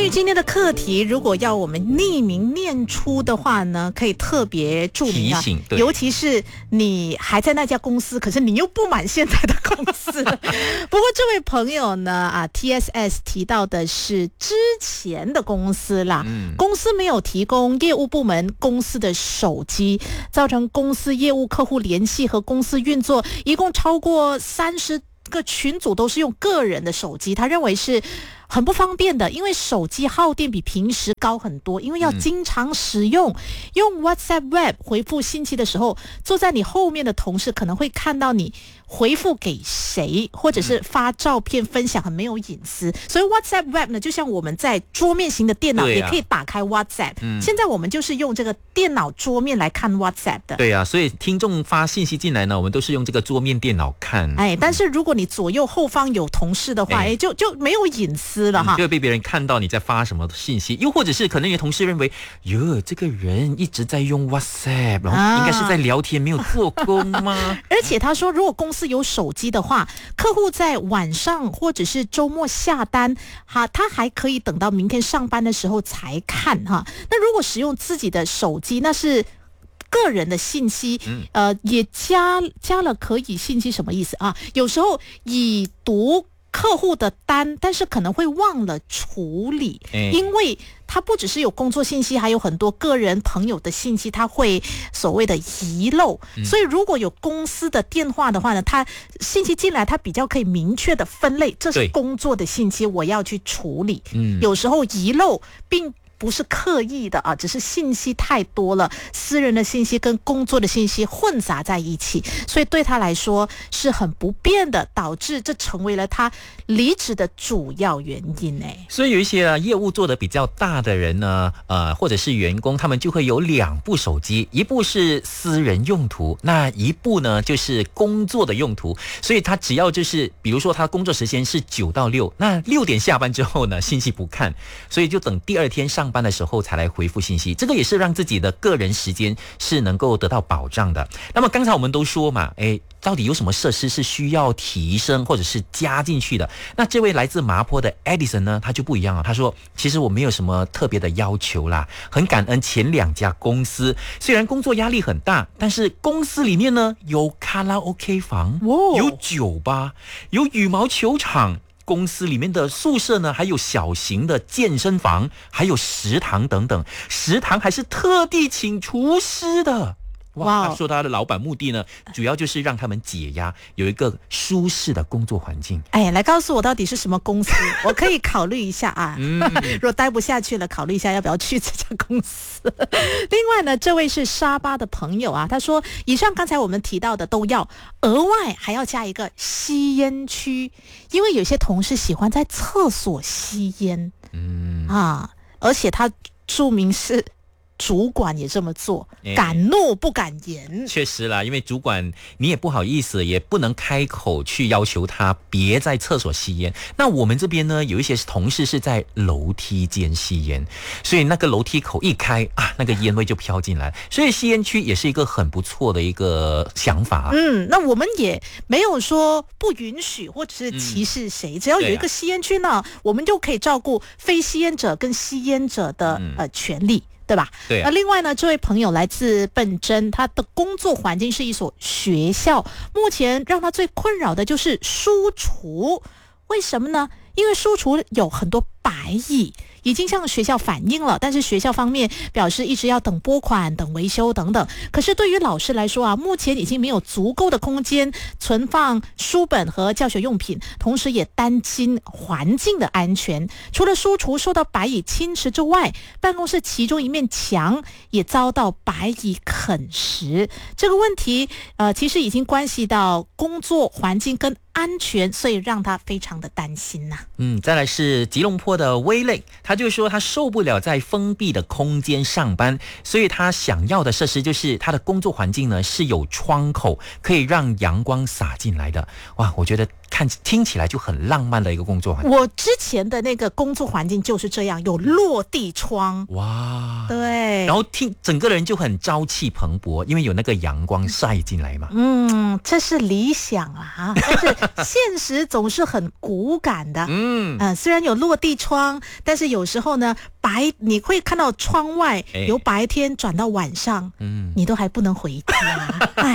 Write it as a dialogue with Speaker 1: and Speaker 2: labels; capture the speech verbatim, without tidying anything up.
Speaker 1: 关于今天的课题，如果要我们匿名念出的话呢，可以特别注明啊，
Speaker 2: 提醒，对，
Speaker 1: 尤其是你还在那家公司，可是你又不满现在的公司。不过这位朋友呢，啊 ，T S S 提到的是之前的公司啦，嗯、公司没有提供业务部门公司的手机，造成公司业务客户联系和公司运作，一共超过三十个群组都是用个人的手机，他认为是很不方便的，因为手机耗电比平时高很多，因为要经常使用、嗯、用 WhatsApp Web 回复信息的时候，坐在你后面的同事可能会看到你回复给谁，或者是发照片分享，很没有隐私、嗯、所以 WhatsApp Web 呢，就像我们在桌面型的电脑也可以打开 WhatsApp、啊、现在我们就是用这个电脑桌面来看 WhatsApp 的。
Speaker 2: 对啊，所以听众发信息进来呢，我们都是用这个桌面电脑看。
Speaker 1: 哎，但是如果你左右后方有同事的话，哎，就就没有隐私了哈、
Speaker 2: 嗯，就会被别人看到你在发什么信息，又或者是可能你的同事认为，哟，这个人一直在用 WhatsApp， 然后应该是在聊天，没有做工吗？
Speaker 1: 而且他说，如果公司有手机的话，客户在晚上或者是周末下单，哈，他还可以等到明天上班的时候才看哈。那如果使用自己的手机，那是个人的信息，呃，也加加了可以信息什么意思啊？有时候已读客户的单，但是可能会忘了处理，因为他不只是有工作信息，还有很多个人朋友的信息，他会所谓的遗漏、嗯、所以如果有公司的电话的话呢，他信息进来，他比较可以明确的分类，这是工作的信息，我要去处理。有时候遗漏并不是刻意的啊，只是信息太多了，私人的信息跟工作的信息混杂在一起，所以对他来说是很不便的，导致这成为了他离职的主要原因呢。
Speaker 2: 所以有一些、啊、业务做得比较大的人呢，呃，或者是员工，他们就会有两部手机，一部是私人用途，那一部呢就是工作的用途。所以他只要就是，比如说他工作时间是九到六，那六点下班之后呢，信息不看，所以就等第二天上班的时候才来回复信息，这个也是让自己的个人时间是能够得到保障的。那么刚才我们都说嘛，诶，到底有什么设施是需要提升或者是加进去的？那这位来自麻坡的 Edison 呢，他就不一样了。他说，其实我没有什么特别的要求啦，很感恩前两家公司，虽然工作压力很大，但是公司里面呢有卡拉 OK 房，有酒吧，有羽毛球场，公司里面的宿舍呢，还有小型的健身房，还有食堂等等，食堂还是特地请厨师的。哇，他说他的老板目的呢，主要就是让他们解压，有一个舒适的工作环境。
Speaker 1: 哎，来告诉我到底是什么公司，我可以考虑一下啊。嗯，如果待不下去了，考虑一下要不要去这家公司。另外呢，这位是沙巴的朋友啊，他说，以上刚才我们提到的都要，额外还要加一个吸烟区，因为有些同事喜欢在厕所吸烟。嗯啊，而且他注明是主管也这么做，敢怒不敢言。
Speaker 2: 确实啦，因为主管你也不好意思，也不能开口去要求他别在厕所吸烟。那我们这边呢，有一些同事是在楼梯间吸烟，所以那个楼梯口一开啊，那个烟味就飘进来，所以吸烟区也是一个很不错的一个想法。
Speaker 1: 嗯，那我们也没有说不允许或者是歧视谁、嗯、只要有一个吸烟区呢、啊、我们就可以照顾非吸烟者跟吸烟者的、嗯、呃权利，对吧？
Speaker 2: 对、啊。
Speaker 1: 那另外呢，这位朋友来自笨真，他的工作环境是一所学校，目前让他最困扰的就是书橱。为什么呢？因为书橱有很多白蚁，已经向学校反映了，但是学校方面表示一直要等拨款、等维修等等。可是对于老师来说啊，目前已经没有足够的空间存放书本和教学用品，同时也担心环境的安全。除了书橱受到白蚁侵蚀之外，办公室其中一面墙也遭到白蚁啃食。这个问题呃，其实已经关系到工作环境跟安全，所以让他非常的担心呐、啊。
Speaker 2: 嗯，再来是吉隆坡的威类，他就说他受不了在封闭的空间上班，所以他想要的设施就是他的工作环境呢是有窗口，可以让阳光洒进来的。哇，我觉得看听起来就很浪漫的一个工作环境。
Speaker 1: 我之前的那个工作环境就是这样，有落地窗。
Speaker 2: 哇，
Speaker 1: 对，
Speaker 2: 然后听整个人就很朝气蓬勃，因为有那个阳光晒进来嘛。
Speaker 1: 嗯，这是理想啦，但是现实总是很骨感的。
Speaker 2: 嗯，
Speaker 1: 呃，虽然有落地窗，但是有时候呢，白你会看到窗外
Speaker 2: 哎
Speaker 1: 由白天转到晚上，
Speaker 2: 嗯，
Speaker 1: 你都还不能回家。哎。